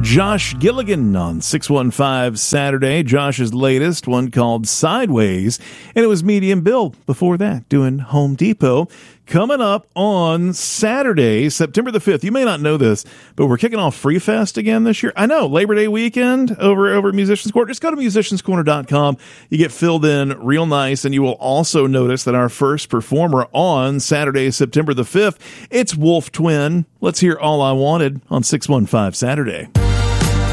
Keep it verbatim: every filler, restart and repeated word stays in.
Josh Gilligan on six one five Saturday. Josh's latest one called Sideways, and it was medium build before that, doing Home Depot. Coming up on Saturday, September the fifth. You may not know this, but we're kicking off Free Fest again this year. I know, Labor Day weekend over, over at Musicians Corner. Just go to musicians corner dot com. You get filled in real nice, and you will also notice that our first performer on Saturday, September the fifth, it's Wolf Twin. Let's hear All I Wanted on six one five Saturday.